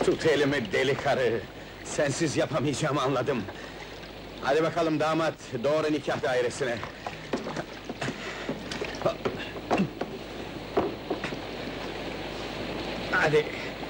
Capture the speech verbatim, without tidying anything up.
Tut elimi deli karı! Sensiz yapamayacağımı anladım! Hadi bakalım damat, doğru nikah dairesine! Hadi!